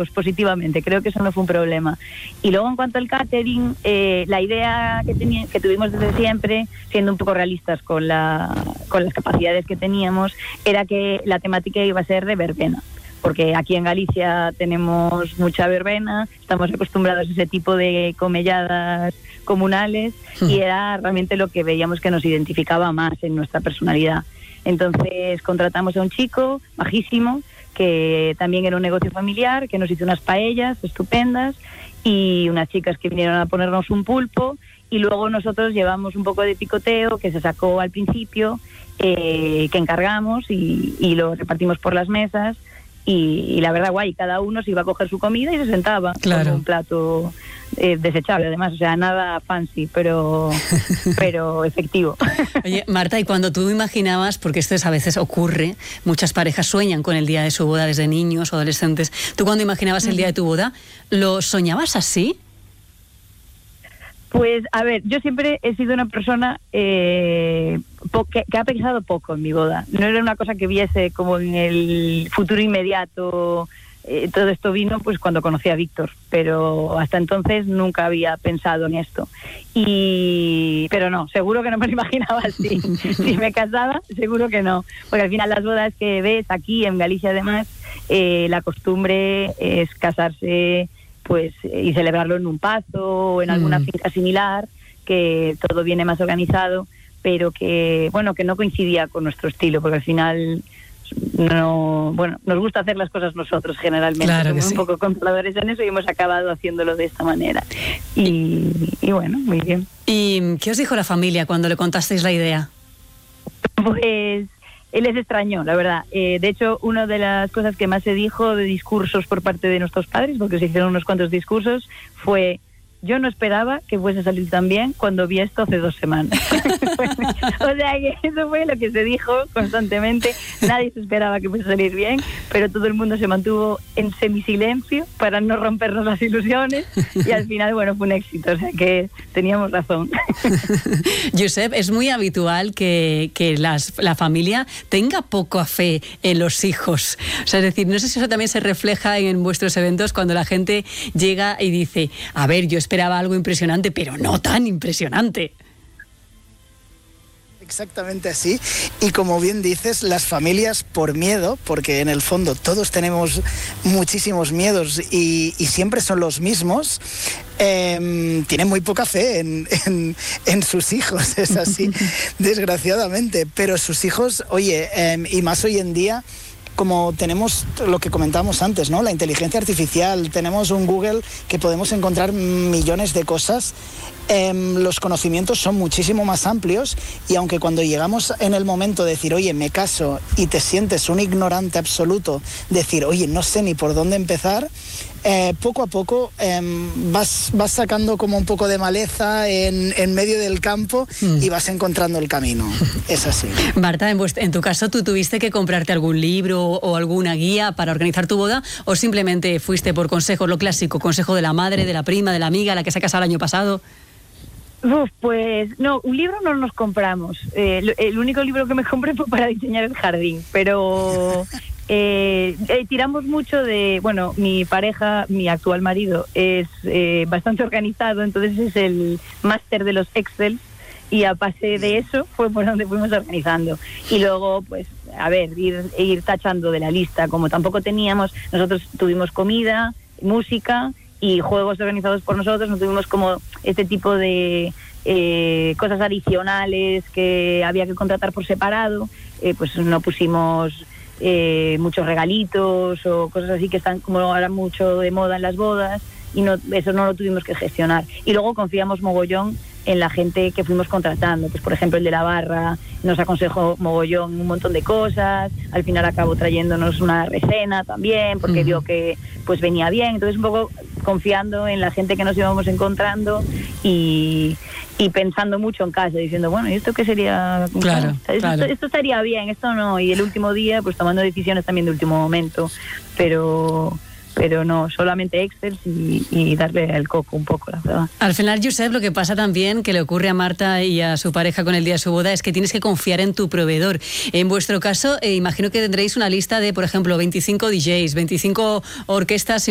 todos positivamente, creo que eso no fue un problema. Y luego en cuanto al catering, la idea que tuvimos desde siempre, siendo un poco realistas con las capacidades que teníamos, era que la temática iba a ser de verbena, porque aquí en Galicia tenemos mucha verbena, estamos acostumbrados a ese tipo de comelladas comunales y era realmente lo que veíamos que nos identificaba más en nuestra personalidad. Entonces contratamos a un chico majísimo que también era un negocio familiar, que nos hizo unas paellas estupendas y unas chicas que vinieron a ponernos un pulpo, y luego nosotros llevamos un poco de picoteo que se sacó al principio, que encargamos y lo repartimos por las mesas. Y la verdad, guay, cada uno se iba a coger su comida y se sentaba con un plato desechable, además, o sea, nada fancy, pero efectivo. Oye, Marta, y cuando tú imaginabas, porque esto a veces ocurre, muchas parejas sueñan con el día de su boda desde niños o adolescentes, tú cuando imaginabas el día de tu boda, ¿lo soñabas así? Pues, a ver, yo siempre he sido una persona que ha pensado poco en mi boda. No era una cosa que viese como en el futuro inmediato. Todo esto vino pues cuando conocí a Víctor, pero hasta entonces nunca había pensado en esto. Pero no, seguro que no me lo imaginaba así. Si me casaba, seguro que no. Porque al final las bodas que ves aquí en Galicia, además, la costumbre es casarse pues y celebrarlo en un pazo o en alguna finca similar, que todo viene más organizado, pero que no coincidía con nuestro estilo, porque al final nos gusta hacer las cosas nosotros generalmente, claro, somos sí, un poco controladores en eso y hemos acabado haciéndolo de esta manera. Y bueno, muy bien. ¿Y qué os dijo la familia cuando le contasteis la idea? Pues él les extrañó, la verdad. De hecho, una de las cosas que más se dijo de discursos por parte de nuestros padres, porque se hicieron unos cuantos discursos, fue: yo no esperaba que fuese a salir tan bien cuando vi esto hace 2 semanas. O sea que eso fue lo que se dijo constantemente. Nadie se esperaba que fuese a salir bien, pero todo el mundo se mantuvo en semisilencio para no rompernos las ilusiones y al final, fue un éxito. O sea que teníamos razón. Josep, es muy habitual que la familia tenga poca fe en los hijos. O sea, es decir, no sé si eso también se refleja en vuestros eventos cuando la gente llega y dice: a ver, yo esperaba algo impresionante, pero no tan impresionante. Exactamente así, y como bien dices, las familias por miedo, porque en el fondo todos tenemos muchísimos miedos y siempre son los mismos, tienen muy poca fe en sus hijos, es así, desgraciadamente, pero sus hijos, oye, y más hoy en día, como tenemos lo que comentábamos antes, ¿no? La inteligencia artificial, tenemos un Google que podemos encontrar millones de cosas, los conocimientos son muchísimo más amplios, y aunque cuando llegamos en el momento de decir, oye, me caso, y te sientes un ignorante absoluto, decir, oye, no sé ni por dónde empezar, poco a poco vas sacando como un poco de maleza en medio del campo y vas encontrando el camino. Es así. Marta, en tu caso, ¿tú tuviste que comprarte algún libro o alguna guía para organizar tu boda, o simplemente fuiste por consejo, lo clásico, consejo de la madre, de la prima, de la amiga, la que se ha casado el año pasado? Pues no, un libro no nos compramos. El único libro que me compré fue para diseñar el jardín, pero tiramos mucho de, mi pareja, mi actual marido, es bastante organizado, entonces es el máster de los Excel, y a base de eso fue por donde fuimos organizando. Y luego, pues, a ver, ir tachando de la lista. Como tampoco teníamos, nosotros tuvimos comida, música y juegos organizados por nosotros, no tuvimos como este tipo de cosas adicionales que había que contratar por separado, pues no pusimos muchos regalitos o cosas así que están como ahora mucho de moda en las bodas, y eso no lo tuvimos que gestionar. Y luego confiamos mogollón en la gente que fuimos contratando, pues por ejemplo el de la barra nos aconsejó mogollón un montón de cosas, al final acabó trayéndonos una recena también porque vio que pues venía bien, entonces un poco confiando en la gente que nos íbamos encontrando y pensando mucho en casa, diciendo, ¿y esto qué sería? Claro. Esto estaría bien, esto no, y el último día pues tomando decisiones también de último momento, pero no, solamente Excel y darle el coco un poco, la verdad. Al final, Josep, lo que pasa también, que le ocurre a Marta y a su pareja con el día de su boda, es que tienes que confiar en tu proveedor. En vuestro caso, imagino que tendréis una lista de, por ejemplo, 25 DJs, 25 orquestas